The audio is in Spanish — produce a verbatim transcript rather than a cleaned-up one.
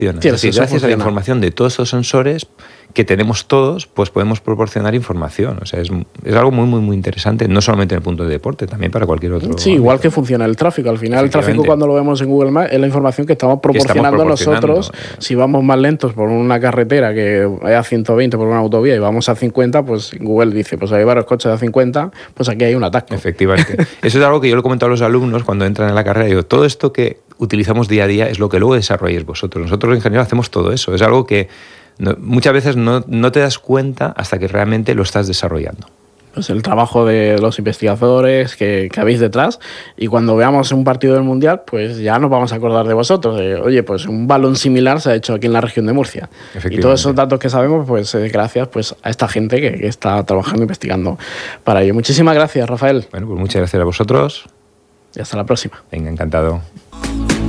Sí, es decir, gracias funciona. a la información de todos estos sensores que tenemos todos, pues podemos proporcionar información. O sea, es, es algo muy, muy, muy interesante, no solamente en el punto de deporte, también para cualquier otro. Sí, ámbito. Igual que funciona el tráfico. Al final, el tráfico, cuando lo vemos en Google Maps, es la información que estamos proporcionando, que estamos proporcionando nosotros. Eh. Si vamos más lentos por una carretera que vaya a ciento veinte por una autovía y vamos a cincuenta, pues Google dice, pues hay varios coches a cincuenta, pues aquí hay un atasco. Efectivamente. Eso es algo que yo le he comentado a los alumnos cuando entran en la carrera. Digo, todo esto que utilizamos día a día es lo que luego desarrolláis vosotros. Nosotros en general hacemos todo eso. Es algo que no, muchas veces no, no te das cuenta hasta que realmente lo estás desarrollando. Pues el trabajo de los investigadores que, que habéis detrás, y cuando veamos un partido del Mundial, pues ya nos vamos a acordar de vosotros, de, oye, pues un balón similar se ha hecho aquí en la región de Murcia. Y todos esos datos que sabemos, pues eh, gracias pues, a esta gente que, que está trabajando, investigando para ello. Muchísimas gracias, Rafael. Bueno, pues muchas gracias a vosotros. Y hasta la próxima. Venga, encantado.